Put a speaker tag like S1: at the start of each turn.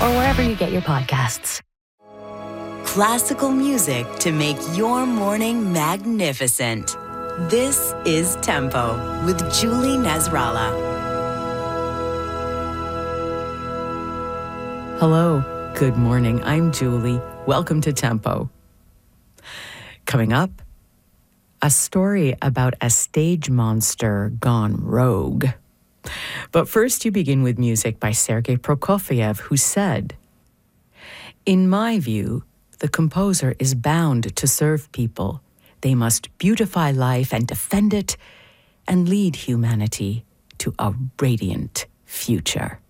S1: or wherever you get your podcasts.
S2: Classical music to make your morning magnificent. This is Tempo with Julie Nasrallah.
S3: Hello, good morning. I'm Julie. Welcome to Tempo. Coming up, a story about a stage monster gone rogue. But first, you begin with music by Sergei Prokofiev, who said, "In my view, the composer is bound to serve people. They must beautify life and defend it and lead humanity to a radiant future."